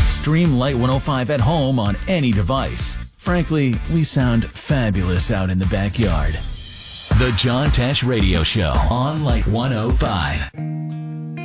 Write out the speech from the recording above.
Stream Light 105 at home on any device. Frankly, we sound fabulous out in the backyard. The John Tesh Radio Show on Light 105.